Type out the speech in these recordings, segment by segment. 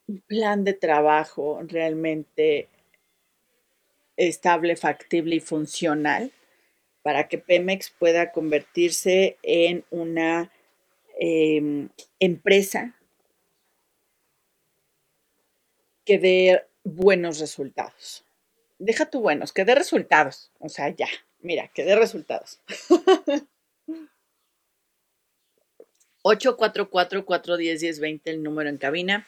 plan de trabajo realmente estable, factible y funcional para que Pemex pueda convertirse en una empresa que dé buenos resultados. Deja tú buenos, que dé resultados. O sea, ya, mira, que dé resultados. 844-410-1020 el número en cabina.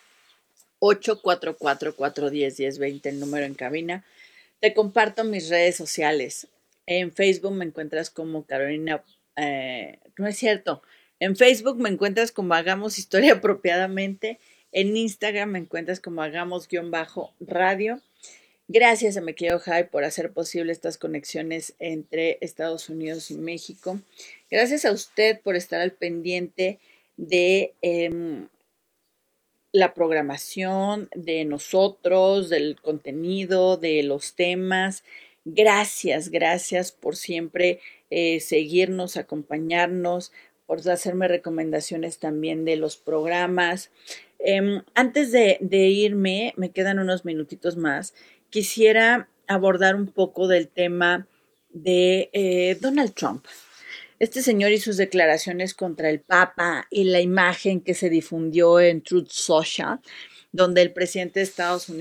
844-410-1020 el número en cabina. Te comparto mis redes sociales. En Facebook me encuentras como Carolina. No es cierto. En Facebook me encuentras como Hagamos Historia Apropiadamente. En Instagram me encuentras como Hagamos-radio. Gracias a mi querido Jai por hacer posible estas conexiones entre Estados Unidos y México. Gracias a usted por estar al pendiente de la programación, de nosotros, del contenido, de los temas. Gracias, gracias por siempre seguirnos, acompañarnos, por hacerme recomendaciones también de los programas. Antes de irme, me quedan unos minutitos más. Quisiera abordar un poco del tema de Donald Trump. Este señor y sus declaraciones contra el Papa y la imagen que se difundió en Truth Social, donde el presidente de Estados Unidos